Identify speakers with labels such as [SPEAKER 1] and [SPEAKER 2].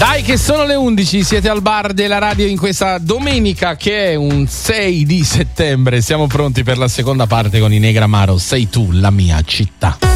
[SPEAKER 1] Dai che sono le 11, siete al bar della radio in questa domenica che è un 6 di settembre. Siamo pronti per la seconda parte con i Negramaro. Sei tu la mia città.